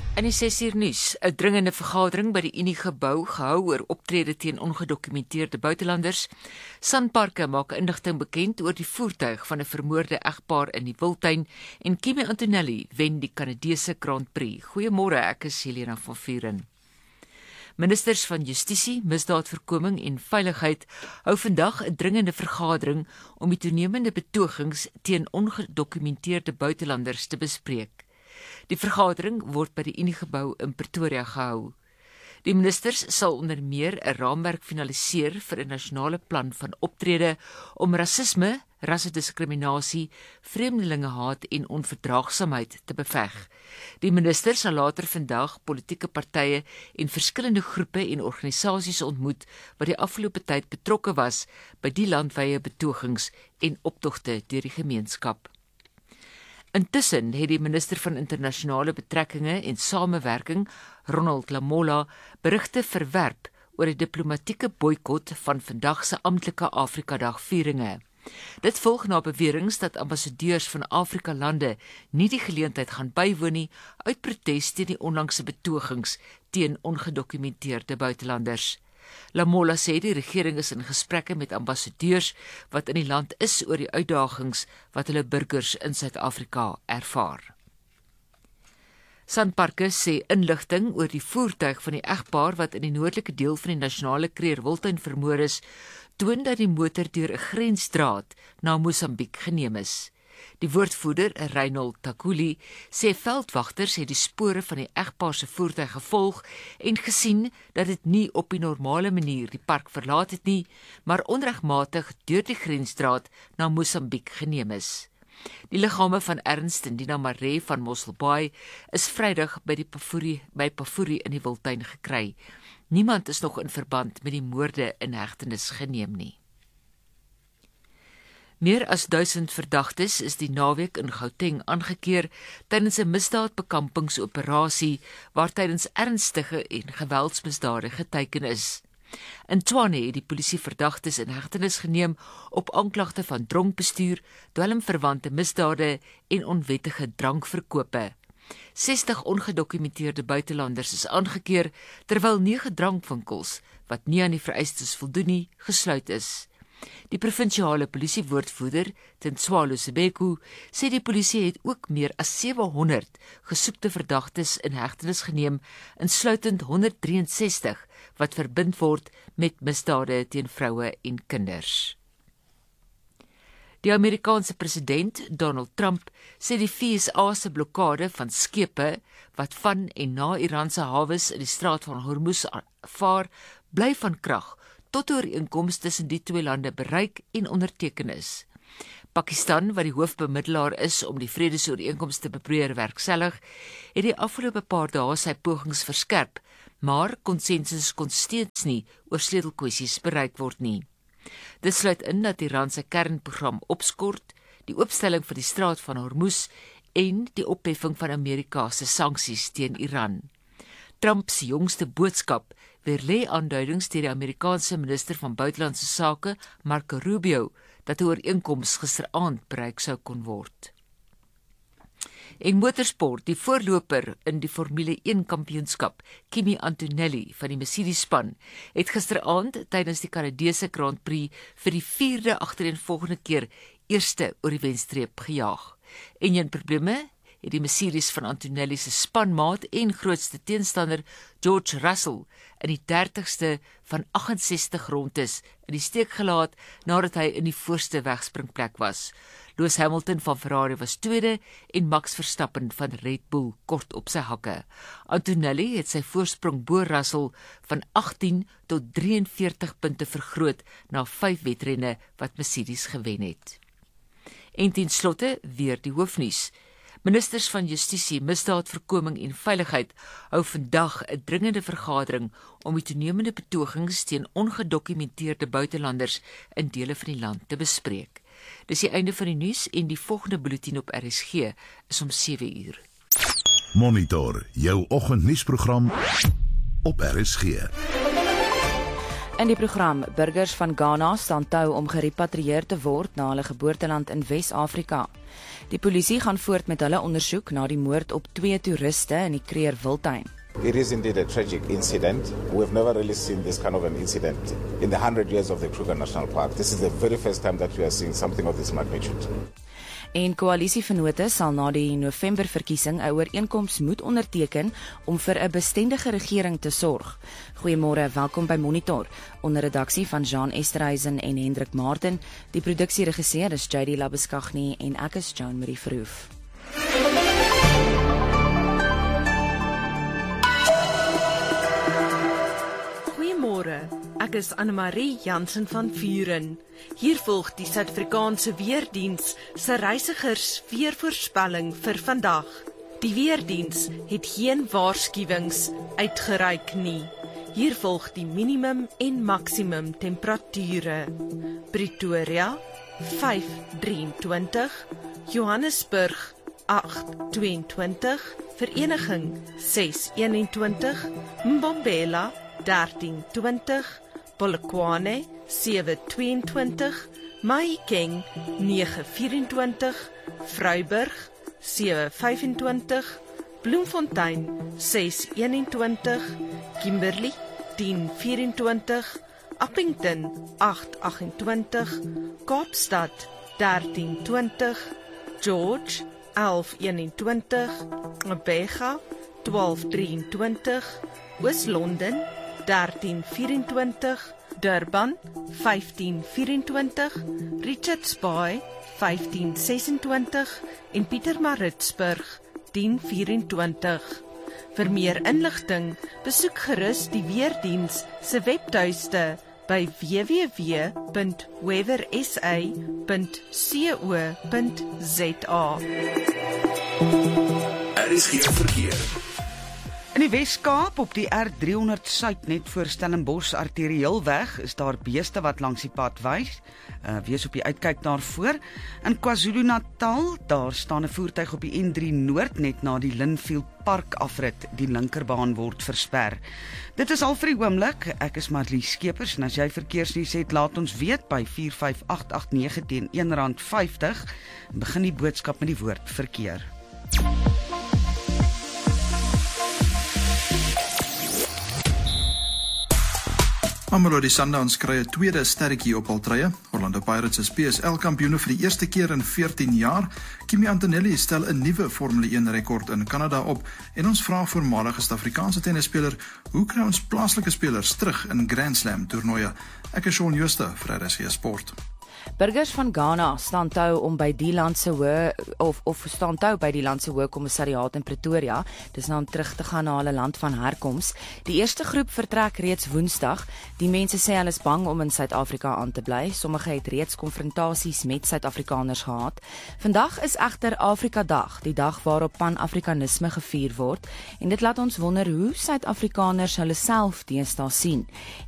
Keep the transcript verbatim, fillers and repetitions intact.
In die ses uur nuus, 'n dringende vergadering by die Unie-gebou gehou oor optrede teen ongedokumenteerde buitelanders. Sanparks maak inligting bekend oor die voertuig van 'n vermoorde egpaar in die Wildtuin en Kimi Antonelli wen die Kanadese Grand Prix. Goeiemôre, ek is Helena van Vuren. Ministers van Justisie, Misdaadvoorkoming en Veiligheid hou vandag 'n dringende vergadering om die toenemende betogings teen ongedokumenteerde buitelanders te bespreek. Die vergadering word by die Unie-gebou in Pretoria gehou. Die ministers sal onder meer 'n raamwerk finaliseer vir 'n nasionale plan van optrede om rasisme, rassediskriminasie, vreemdelingehaat en onverdraagsaamheid te beveg. Die ministers sal later vandag politieke partye en verskillende groepe en organisasies ontmoet wat die afgelope tyd betrokke was by die landwye betogings en optogte deur die gemeenskap. Intussen het die minister van internasionale betrekkinge en samewerking, Ronald Lamola, berigte verwerp oor die diplomatieke boikot van vandag se amptelike Afrikadag-vieringe. Dit volg na beweringe dat ambassadeurs van Afrika-lande nie die geleentheid gaan bywoon nie uit protes teen die onlangse betogings teen ongedokumenteerde buitelanders. Lamola sê die regering is in gesprekke met ambassadeurs wat in die land is oor die uitdagings wat hulle burgers in Suid-Afrika ervaar. Sanparks sê inligting oor die voertuig van die egpaar wat in die noordelike deel van die nasionale Kruger Wildtuin vermoor is, toon dat die motor deur 'n grensdraad na Mosambiek geneem is. Die woordvoerder, Reinhold Takuli, sê veldwagters het die spore van die egpaar se voertuig gevolg en gesien dat dit nie op die normale manier die park verlaat het nie, maar onregmatig deur die grensdraad na Mosambiek geneem is. Die liggame van Ernst en Dina Maree van Mossel Bay is Vrydag by die Pafuri by Pafuri in die Wildtuin gekry. Niemand is nog in verband met die moorde in hegtenis geneem nie. Meer as duisend verdagtes is die naweek in Gauteng aangekeer tydens 'n misdaadbekampingsoperasie waar tydens ernstige en geweldsmisdade geteiken is. In Tshwane het die polisie verdagtes in hegtenis geneem op aanklagte van dronkbestuur, dwelmverwante misdade en onwettige drankverkope. sestig ongedokumenteerde buitelanders is aangekeer terwyl nege drankwinkels wat nie aan die vereistes voldoen nie, gesluit is. Die provinsiale polisiewoordvoerder, Tenswalo Sebeku, sê die polisie het ook meer as sewehonderd gesoekte verdagtes in hegtenis geneem, insluitend honderddrieënsestig wat verbind word met misdade teen vroue en kinders. Die Amerikaanse president, Donald Trump, sê die V S A se blokkade van skepe wat van en na Iran se hawes in die straat van Hormuz vaar, bly van krag tot 'n ooreenkoms tussen die twee lande bereik en onderteken is. Pakistan, wat die hoofbemiddelaar is om die vredesooreenkoms te probeer werkstellig, het die afgelope paar dae sy pogings verskerp, maar konsensus kon steeds nie oor sleutelkwessies bereik word nie. Dit sluit in dat Iran se kernprogram opskort, die oopstelling van die straat van Hormuz en die opheffing van Amerika se sanksies teen Iran. Trump se jongste boodskap weerlê aanduidings deur die Amerikaanse minister van buitelandse sake, Marco Rubio, dat 'n ooreenkoms gisteraand bereik sou kon word. En motorsport, die voorloper in die Formule een kampioenskap, Kimi Antonelli van die Mercedes-span, het gisteraand tydens die Kanadese Grand Prix vir die vierde agtereenvolgende keer eerste oor die wenstreep gejaag. En geen probleme het die Mercedes van Antonelli se spanmaat en grootste teenstander, George Russell, in die dertigste van agt en sestig rondes in die steek gelaat nadat hy in die voorste wegspringplek was. Lewis Hamilton van Ferrari was tweede en Max Verstappen van Red Bull kort op sy hakke. Antonelli het sy voorsprong bo Russell van agttien tot drieënveertig punte vergroot na vyf wedrenne wat Mercedes gewen het. En ten slotte weer die hoofnuus. Ministers van Justisie, Misdaadvoorkoming en Veiligheid hou vandag 'n dringende vergadering om die toenemende betogings teen ongedokumenteerde buitelanders in dele van die land te bespreek. Dis die einde van die nuus en die volgende bulletin op R S G is om sewe uur. Monitor jou oggendnuusprogram op R S G. In die program, burgers van Ghana staan tou om gerepatrieer te word na hulle geboorteland in Wes-Afrika. Die polisie gaan voort met hulle ondersoek na die moord op twee toeriste in die Kruger Wildtuin. It is indeed a tragic incident. We've never really seen this kind of an incident in the hundred years of the Kruger National Park. This is the very first time that we are seeing something of this magnitude. En koalisievennote sal na die Novemberverkiesing 'n ooreenkoms moet onderteken om vir 'n bestendige regering te sorg. Goeiemôre, welkom by Monitor. Onder redaksie van Jean Esterhuizen en Hendrik Martin. Die produksieregisseur is J D Labeskagni en ek is Joan Marie Verhoef. Goeiemôre, ek is Annemarie Jansen van Vuren. Hier volg die Suid-Afrikaanse Weerdiens se reisigers weervoorspelling vir vandag. Die Weerdiens het geen waarskuwings uitgereik nie. Hier volg die minimum en maksimum temperature. Pretoria vyf drieëntwintig, Johannesburg agt tweeëntwintig, Vereniging ses eenentwintig, Mbombela dertien twintig, Polokwane sewe tweeëntwintig, Mahikeng nege vyfentwintig, Vryburg sewe vyfentwintig, Bloemfontein ses eenentwintig, Kimberley tien vyfentwintig, Appington agt agentwintig, Kaapstad dertien twintig, George elf eenentwintig, Bega twaalf drieëntwintig, Oos-London dertien vyfentwintig, Durban vyftien vyfentwintig, Richards Bay vyftien sesentwintig en Pietermaritzburg tien vyfentwintig. Vir meer inligting, besoek gerus die Weerdiens se webtuiste by w w w punt weather s a punt co punt z a. Er is geen verkeer. In die Wes-Kaap op die R driehonderd Suid net voor Stellenbosch Arterieelweg is daar beeste wat langs die pad wys. Uh, wees op die uitkyk daarvoor. In KwaZulu-Natal, daar staan 'n voertuig op die N drie Noord net na die Linfield Park afrit. Die linkerbaan word versper. Dit is al vir die oomblik. Ek is Marlies Skeepers en as jy verkeersnuus het, laat ons weet by vier vyf agt agt nege teen een rand vyftig. Begin die boodskap met die woord verkeer. Mamelodi Sundowns kry 'n tweede sterretjie op hul treie. Orlando Pirates is P S L-kampioene vir die eerste keer in veertien jaar. Kimi Antonelli stel 'n nuwe Formule een rekord in Kanada op en ons vra voormalige Suid-Afrikaanse tennisspeler, hoe kry ons plaaslike spelers terug in Grand Slam toernooie? Ek is Shaun Jooste vir R S G Sport. Burgers van Ghana staan tou om by die land se hoë of of staan tou by die land se hoë kommissariaat in Pretoria. Dis nou om terug te gaan na hulle land van herkoms. Die eerste groep vertrek reeds Woensdag. Die mense sê hulle is bang om in Suid-Afrika aan te bly. Sommige het reeds konfrontasies met Suid-Afrikaners gehad. Vandag is egter Afrika Dag, die dag waarop Pan-Afrikanisme gevier word, en dit laat ons wonder hoe Suid-Afrikaners hulle self deesdae sien.